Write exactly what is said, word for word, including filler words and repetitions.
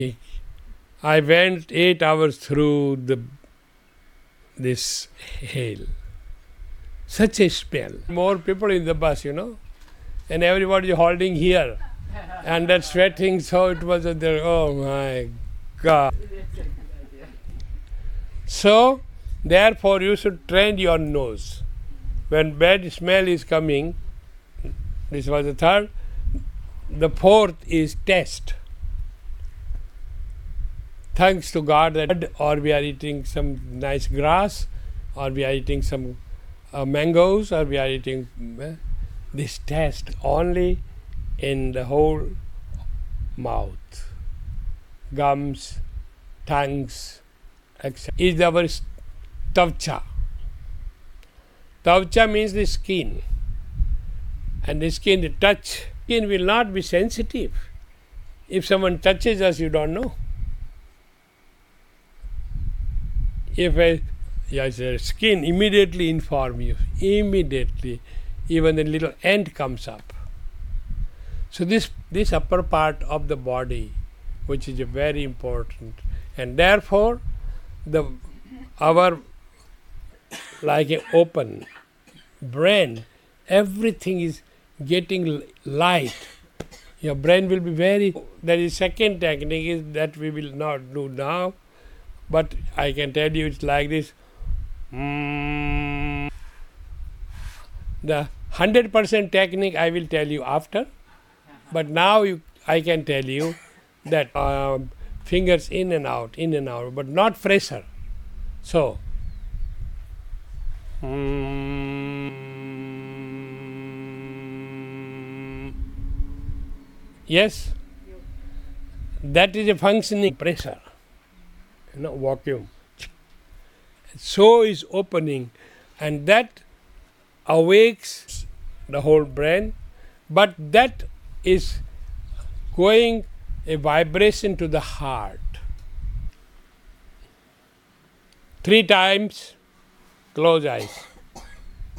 I went eight hours through the this hail. Such a smell. More people in the bus, you know, and everybody holding here, and that sweating. So it was there. Oh my God! So therefore, you should train your nose. When bad smell is coming, this was the third. The fourth is taste. Thanks to God that or we are eating some nice grass, or we are eating some uh, mangoes, or we are eating uh, this taste only in the whole mouth, gums, tongues, et cetera is our tavcha. Tavcha means the skin, and the skin, the touch, skin will not be sensitive. If someone touches us, you don't know. If a yes, a skin immediately inform you, immediately, even a little ant comes up. So this this upper part of the body, which is a very important, and therefore the our like an open brain, everything is getting light. Your brain will be very. There is second technique is that we will not do now. But I can tell you it's like this. Mm. The one hundred percent technique I will tell you after. But now you, I can tell you that uh, fingers in and out, in and out, but not pressure. So, mm. Yes, that is a functioning pressure. You know, vacuum. So is opening, and that awakes the whole brain, but that is going a vibration to the heart. Three times, close eyes.